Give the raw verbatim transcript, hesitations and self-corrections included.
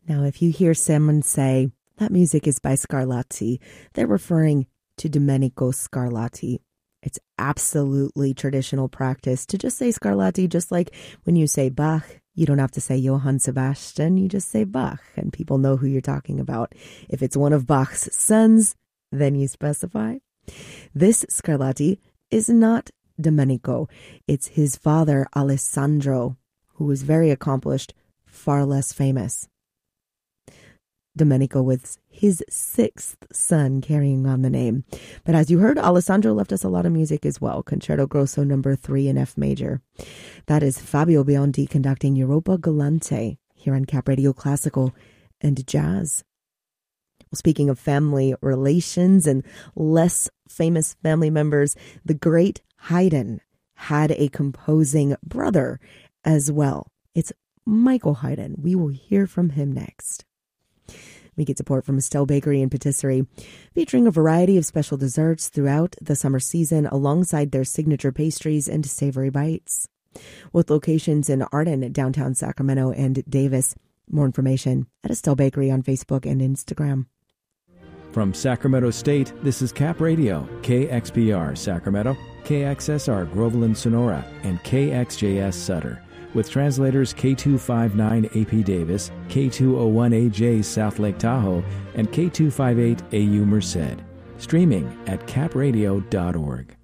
Now, if you hear someone say, that music is by Scarlatti, they're referring to Domenico Scarlatti. It's absolutely traditional practice to just say Scarlatti, just like when you say Bach, you don't have to say Johann Sebastian, you just say Bach, and people know who you're talking about. If it's one of Bach's sons, then you specify. This Scarlatti is not Domenico. It's his father, Alessandro, who was very accomplished, far less famous. Domenico was his sixth son carrying on the name. But as you heard, Alessandro left us a lot of music as well. Concerto Grosso number three in F major. That is Fabio Biondi conducting Europa Galante here on Cap Radio Classical and Jazz. Well, speaking of family relations and less famous family members, the great Haydn had a composing brother as well. It's Michael Haydn. We will hear from him next. We get support from Estelle Bakery and Patisserie, featuring a variety of special desserts throughout the summer season alongside their signature pastries and savory bites. With locations in Arden, downtown Sacramento, and Davis. More information at Estelle Bakery on Facebook and Instagram. From Sacramento State, this is Cap Radio, K X P R Sacramento, K X S R Groveland Sonora, and K X J S Sutter. With translators K two fifty-nine A P Davis, K two oh one A J South Lake Tahoe, and K two fifty-eight A U Merced. Streaming at cap radio dot org.